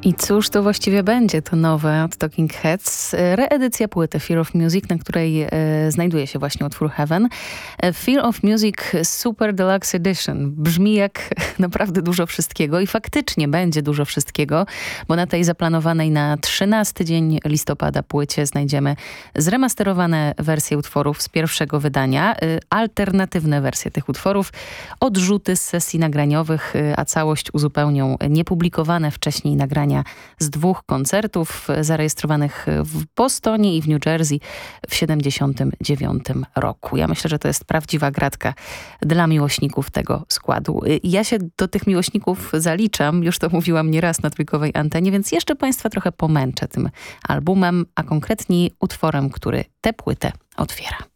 I cóż to właściwie będzie to nowe od Talking Heads? Reedycja płyty Fear of Music, na której znajduje się właśnie utwór Heaven. Fear of Music Super Deluxe Edition. Brzmi jak naprawdę dużo wszystkiego i faktycznie będzie dużo wszystkiego, bo na tej zaplanowanej na 13 dzień listopada płycie znajdziemy zremasterowane wersje utworów z pierwszego wydania, alternatywne wersje tych utworów, odrzuty z sesji nagraniowych, a całość uzupełnią niepublikowane wcześniej nagrania z 2 koncertów zarejestrowanych w Bostonie i w New Jersey w 1979 roku. Ja myślę, że to jest prawdziwa gratka dla miłośników tego składu. Ja się do tych miłośników zaliczam, już to mówiłam nieraz na trójkowej antenie, więc jeszcze Państwa trochę pomęczę tym albumem, a konkretniej utworem, który tę płytę otwiera.